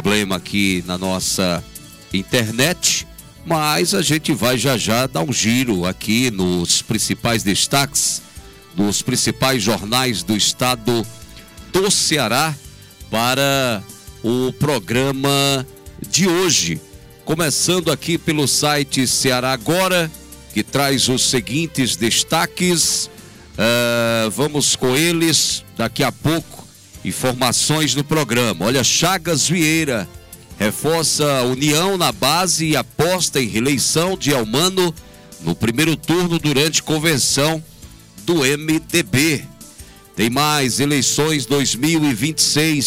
problema aqui na nossa internet, mas a gente vai já dar um giro aqui nos principais destaques, dos principais jornais do estado do Ceará para o programa de hoje. Começando aqui pelo site Ceará Agora, que traz os seguintes destaques. Vamos com eles daqui a pouco. Informações do programa. Olha, Chagas Vieira reforça a união na base e aposta em reeleição de Elmano no primeiro turno durante convenção do MDB. Tem mais eleições 2026.